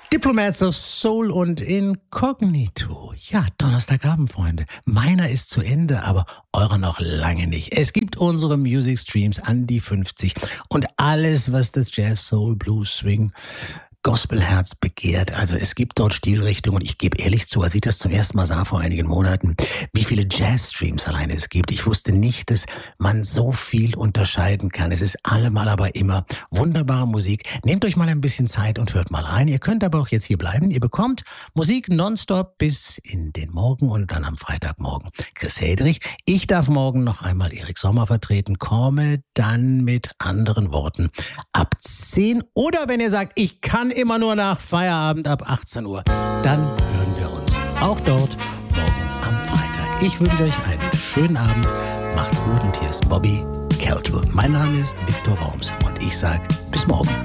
Diplomats of Soul und Incognito. Ja, Donnerstagabend, Freunde. Meiner ist zu Ende, aber eurer noch lange nicht. Es gibt unsere Music Streams an die 50 und alles, was das Jazz, Soul, Blues, Swing, Gospelherz begehrt. Also es gibt dort Stilrichtungen. Ich gebe ehrlich zu, als ich das zum ersten Mal sah vor einigen Monaten, wie viele Jazz-Streams alleine es gibt. Ich wusste nicht, dass man so viel unterscheiden kann. Es ist allemal aber immer wunderbare Musik. Nehmt euch mal ein bisschen Zeit und hört mal rein. Ihr könnt aber auch jetzt hier bleiben. Ihr bekommt Musik nonstop bis in den Morgen und dann am Freitagmorgen Chris Hedrich. Ich darf morgen noch einmal Erik Sommer vertreten. Komme dann mit anderen Worten ab 10 oder wenn ihr sagt, ich kann immer nur nach Feierabend ab 18 Uhr, dann hören wir uns auch dort morgen am Freitag. Ich wünsche euch einen schönen Abend. Macht's gut und hier ist Bobby Caldwell. Mein Name ist Viktor Worms und ich sage bis morgen.